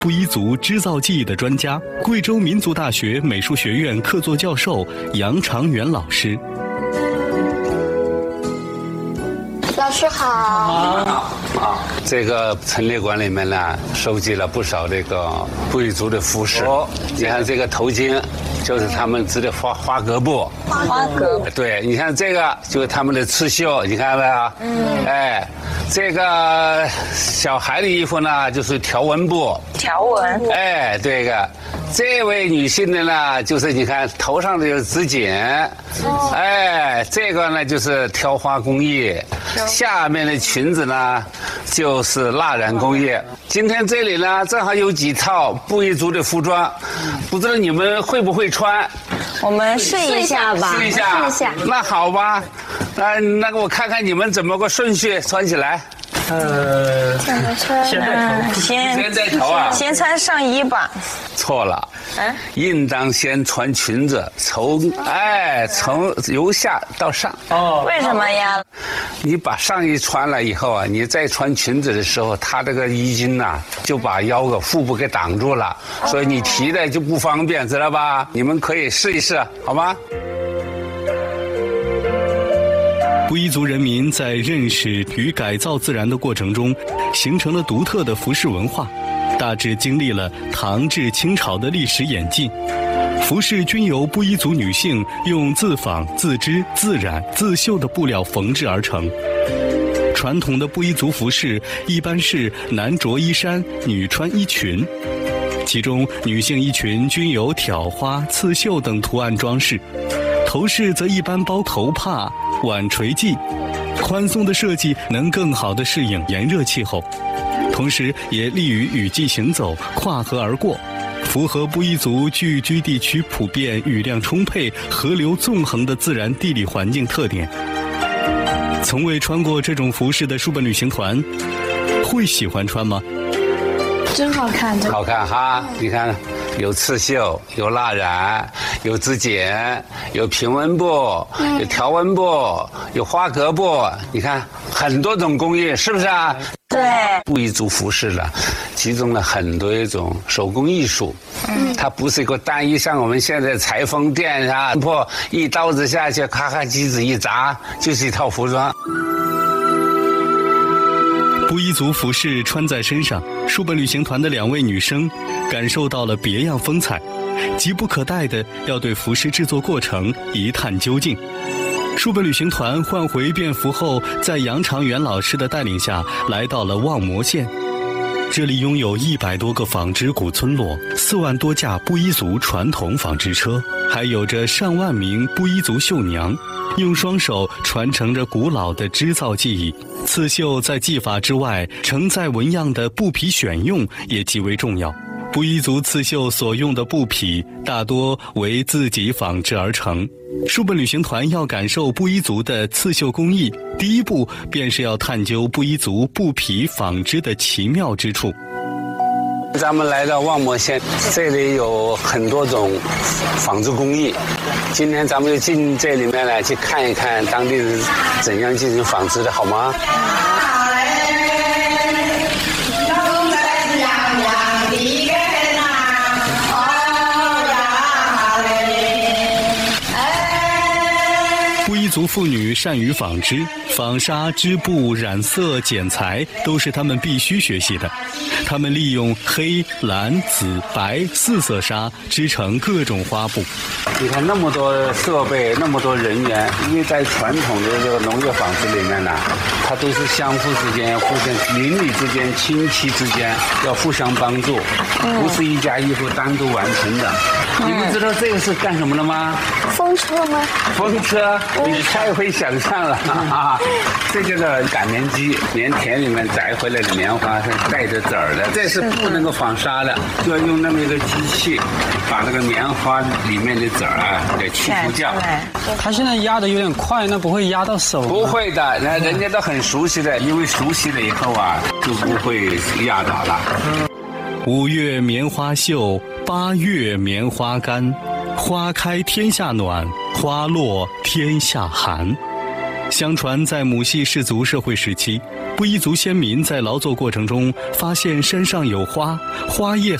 布依族织造技艺的专家，贵州民族大学美术学院客座教授杨长元老师。 老师好。 这个陈列馆里面呢，收集了不少这个布依族的服饰。你看这个头巾，就是他们织的花格布。 花格布。 对，你看这个就是他们的刺绣，你看到没有？哎，这个小孩的衣服呢，就是条纹布。 条纹。 哎，这位女性的呢，就是你看头上的就是织锦。哎，这个呢就是挑花工艺。下面的裙子呢，就是蜡染工业。今天这里呢，正好有几套布依族的服装，不知道你们会不会穿？ 我们试一下吧。 试一下。那好吧，那我看看你们怎么个顺序穿起来。先戴头啊。 先穿上衣吧。 错了。应当先穿裙子，从由下到上。 为什么呀？ 你把上衣穿了以后啊，你再穿裙子的时候，它这个衣襟呐，就把腹部给挡住了，所以你提的就不方便，知道吧？你们可以试一试，好吗？ 布依族人民在认识与改造自然的过程中，形成了独特的服饰文化，大致经历了唐至清朝的历史演进。服饰均由布依族女性用自纺、自织、自染、自绣的布料缝制而成。传统的布依族服饰一般是男着衣衫，女穿衣裙，其中女性衣裙均有挑花、刺绣等图案装饰，头饰则一般包头帕、挽垂髻。宽松的设计能更好地适应炎热气候，同时也利于雨季行走、跨河而过，符合布依族聚居地区普遍雨量充沛、河流纵横的自然地理环境特点。从未穿过这种服饰的书本旅行团，会喜欢穿吗？ 真好看， 好看哈！你看，有刺绣，有蜡染，有织锦，有平纹布，有条纹布，有花格布，你看很多种工艺，是不是啊？ 对。 布依族服饰了，集中了很多一种手工艺术。它不是一个单一，像我们现在裁缝店啊，破一刀子下去，咔咔机子一砸，就是一套服装。 布依族服饰穿在身上，书本旅行团的2位女生感受到了别样风采，急不可待地要对服饰制作过程一探究竟。书本旅行团换回便服后，在杨长元老师的带领下，来到了望摩县。这里拥有100多个纺织古村落，4万多架布依族传统纺织车，还有着上万名布依族绣娘，用双手传承着古老的织造技艺。刺绣在技法之外，承载纹样的布匹选用也极为重要。布依族刺绣所用的布匹大多为自己纺织而成。书本旅行团要感受布依族的刺绣工艺，第一步便是要探究布依族布匹纺织的奇妙之处。 咱们来到望摩县，这里有很多种纺织工艺。今天咱们就进这里面来去看一看当地是怎样进行纺织的，好吗？ 布依族妇女善于纺织，纺纱、织布、染色、剪裁都是她们必须学习的。她们利用黑、蓝、紫、白4色纱织成各种花布。 你看那么多设备，那么多人员，因为在传统的这个农业纺织里面呢，它都是相互之间、互相邻里之间、亲戚之间要互相帮助，不是一家衣服单独完成的。你们知道这个是干什么的吗？ 风车吗？ 风车，你太会想象了啊！这个呢，擀棉机，棉田里面摘回来的棉花是带着籽儿的，这是不能够纺纱的，就要用那么一个机器，把那个棉花里面的籽儿啊给去除掉。 他现在压的有点快，那不会压到手吗？ 不会的，人家都很熟悉的，因为熟悉了以后啊，就不会压倒了。 5月棉花秀，8月棉花干，花开天下暖，花落天下寒。 相传，在母系氏族社会时期，布依族先民在劳作过程中发现山上有花，花叶